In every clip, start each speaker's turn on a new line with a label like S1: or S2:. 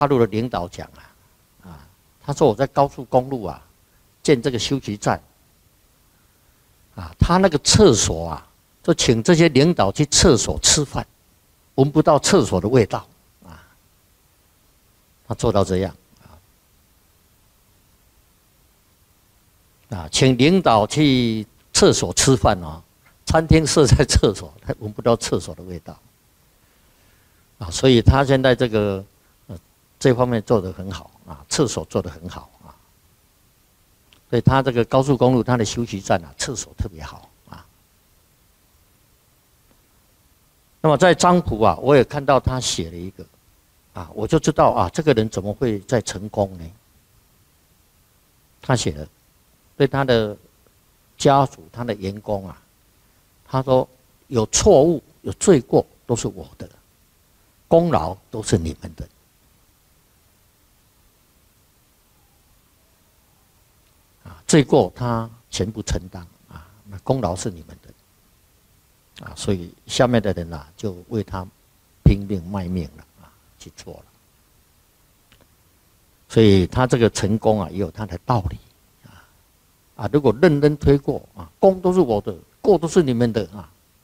S1: 大陆的领导讲他说我在高速公路建这个休息站他那个厕所就请这些领导去厕所吃饭，闻不到厕所的味道他做到这样请领导去厕所吃饭餐厅设在厕所，他闻不到厕所的味道所以他现在这方面做得很好厕所做得很好所以他这个高速公路他的休息站厕所特别好那么在漳浦我也看到他写了一个我就知道这个人怎么会在成功呢？他写了，对他的家属、他的员工他说有错误、有罪过都是我的，功劳都是你们的。罪过他全部承担那功劳是你们的。所以下面的人就为他拼命卖命了去做了。所以他这个成功也有他的道理如果认真推过功都是我的，过都是你们的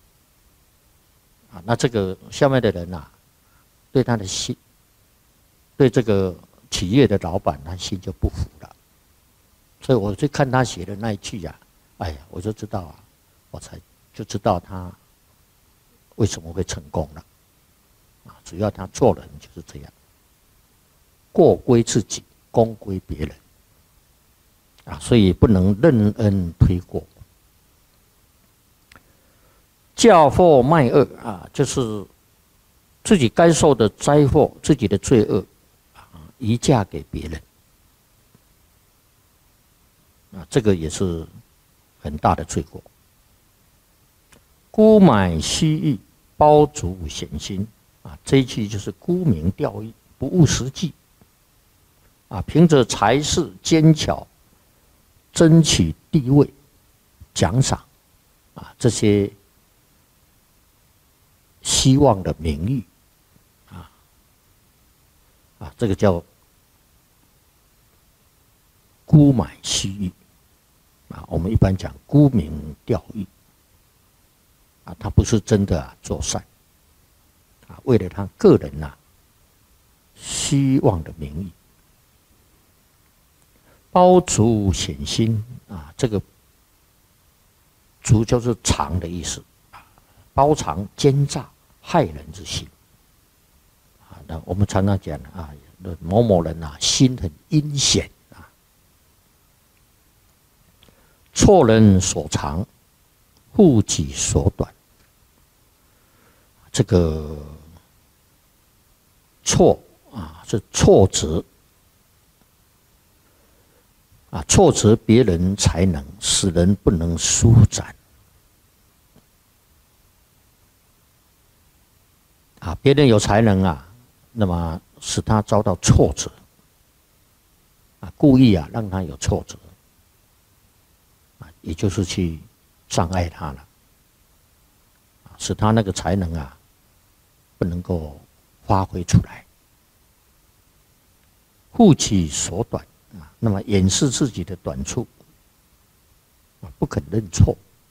S1: 那这个下面的人对他的心，对这个企业的老板他心就不服了。所以我去看他写的那一句哎呀，我就知道我就知道他为什么会成功了主要他做人就是这样，过归自己，功归别人所以不能任恩推过。嫁祸卖恶就是自己该受的灾祸，自己的罪恶移嫁给别人这个也是很大的罪过。沽买虚誉，包足险心这一句就是沽名钓誉，不务实际凭着才识奸巧争取地位奖赏这些希望的名誉这个叫沽买虚誉我们一般讲沽名钓誉他不是真的做善为了他个人希望的名誉。包足险心这个足就是藏的意思包藏奸诈害人之心那我们常常讲某某人心很阴险错人所长，护己所短。这个错是挫折挫折别人才能，使人不能舒展别人有才能那么使他遭到挫折故意让他有挫折也就是去障碍他了使他那个才能不能够发挥出来。护己所短那么掩饰自己的短处不肯认错。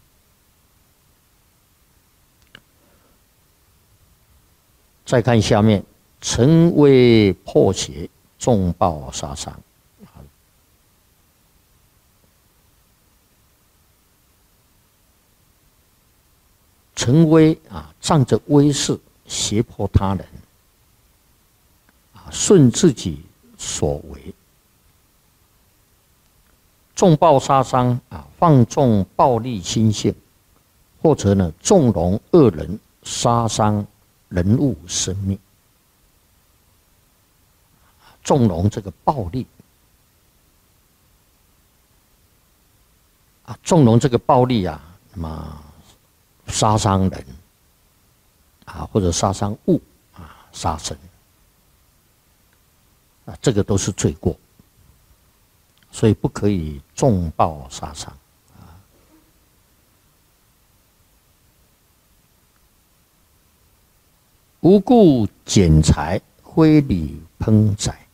S1: 再看下面，成威破邪，重报杀伤成威仗着威势胁迫他人顺自己所为。重报杀伤放纵暴力心性，或者呢纵容恶人杀伤人物生命。纵容这个暴力纵容这个暴力那么杀伤人或者杀伤物杀生这个都是罪过，所以不可以重报杀伤无故剪裁， 非礼烹宰。